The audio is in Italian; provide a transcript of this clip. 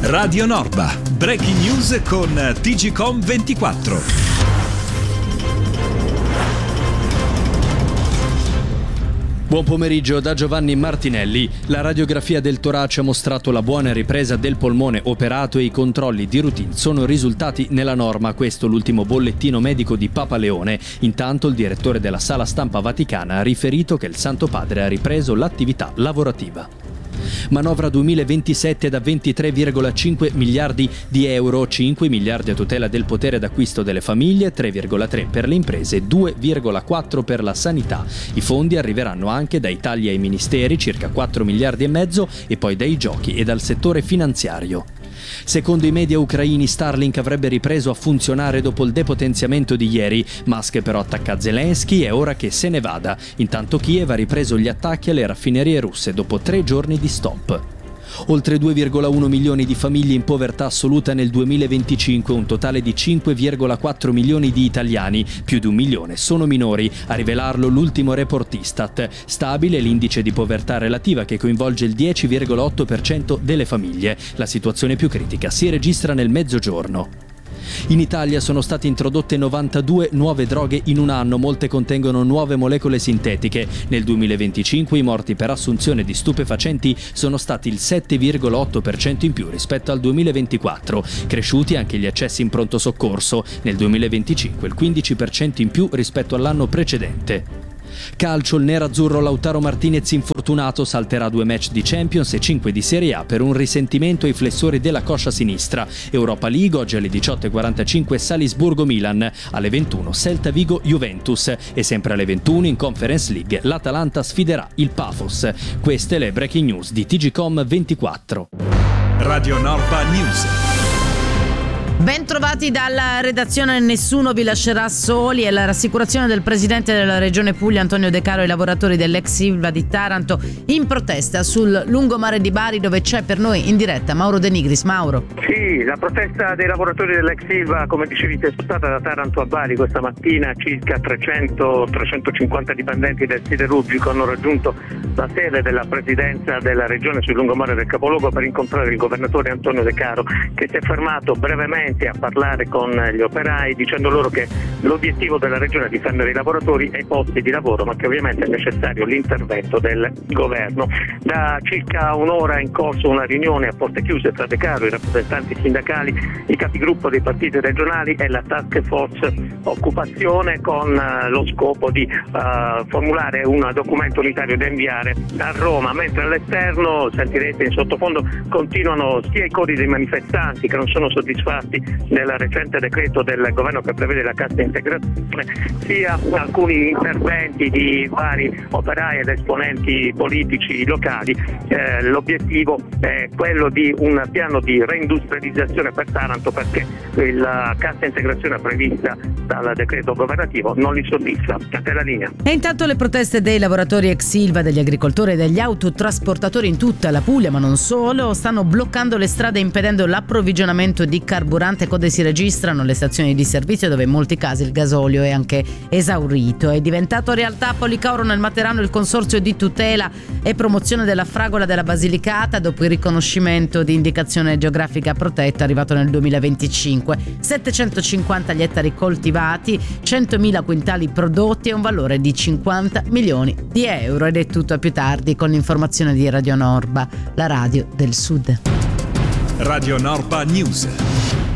Radio Norba, breaking news con TGCOM24. Buon pomeriggio da Giovanni Martinelli. La radiografia del torace ha mostrato la buona ripresa del polmone operato e i controlli di routine sono risultati nella norma. Questo l'ultimo bollettino medico di Papa Leone. Intanto il direttore della Sala Stampa Vaticana ha riferito che il Santo Padre ha ripreso l'attività lavorativa. Manovra 2027 da 23,5 miliardi di euro, 5 miliardi a tutela del potere d'acquisto delle famiglie, 3,3 per le imprese, 2,4 per la sanità. I fondi arriveranno anche dai tagli ai ministeri, circa 4 miliardi e mezzo, e poi dai giochi e dal settore finanziario. Secondo i media ucraini, Starlink avrebbe ripreso a funzionare dopo il depotenziamento di ieri. Musk però attacca Zelensky, è ora che se ne vada. Intanto Kiev ha ripreso gli attacchi alle raffinerie russe dopo 3 giorni di stop. Oltre 2,1 milioni di famiglie in povertà assoluta nel 2025, un totale di 5,4 milioni di italiani, più di 1 milione sono minori, a rivelarlo l'ultimo report Istat. Stabile l'indice di povertà relativa che coinvolge il 10,8% delle famiglie. La situazione più critica si registra nel Mezzogiorno. In Italia sono state introdotte 92 nuove droghe in un anno, molte contengono nuove molecole sintetiche. Nel 2025 i morti per assunzione di stupefacenti sono stati il 7,8% in più rispetto al 2024. Cresciuti anche gli accessi in pronto soccorso, nel 2025 il 15% in più rispetto all'anno precedente. Calcio, il nerazzurro Lautaro Martinez infortunato salterà 2 match di Champions e 5 di Serie A per un risentimento ai flessori della coscia sinistra. Europa League oggi alle 18:45 Salisburgo-Milan, alle 21 Celta Vigo-Juventus e sempre alle 21 in Conference League l'Atalanta sfiderà il Pafos. Queste le breaking news di TGCOM24. Radio Norba News. Ben trovati dalla redazione. Nessuno vi lascerà soli, è la rassicurazione del presidente della regione Puglia Antonio De Caro ai lavoratori dell'ex Ilva di Taranto in protesta sul lungomare di Bari, dove c'è per noi in diretta Mauro De Nigris. Mauro. Sì, la protesta dei lavoratori dell'ex Ilva, come dicevi, è spostata da Taranto a Bari questa mattina. Circa 300-350 dipendenti del siderurgico hanno raggiunto la sede della presidenza della regione sul lungomare del capoluogo per incontrare il governatore Antonio De Caro, che si è fermato brevemente a parlare con gli operai, dicendo loro che l'obiettivo della regione è difendere i lavoratori e i posti di lavoro, ma che ovviamente è necessario l'intervento del governo. Da circa un'ora è in corso una riunione a porte chiuse tra De Caro, i rappresentanti sindacali, i capigruppo dei partiti regionali e la task force occupazione, con lo scopo di formulare un documento unitario da inviare a Roma, mentre all'esterno, sentirete in sottofondo, continuano sia i cori dei manifestanti che non sono soddisfatti del recente decreto del governo che prevede la cassa integrazione, sia alcuni interventi di vari operai ed esponenti politici locali. L'obiettivo è quello di un piano di reindustrializzazione per Taranto, perché la cassa integrazione prevista dal decreto governativo non li soddisfa. A te la linea. E intanto le proteste dei lavoratori ex Ilva, degli agricoltori e degli autotrasportatori in tutta la Puglia, ma non solo, stanno bloccando le strade impedendo l'approvvigionamento di carburante. Code si registrano alle stazioni di servizio, dove in molti casi il gasolio è anche esaurito. È diventato realtà a Policauro nel Materano il consorzio di tutela e promozione della fragola della Basilicata, dopo il riconoscimento di indicazione geografica protetta arrivato nel 2025. 750 gli ettari coltivati, 100.000 quintali prodotti e un valore di 50 milioni di euro. Ed è tutto, a più tardi con l'informazione di Radio Norba, la radio del Sud. Radio Norba News.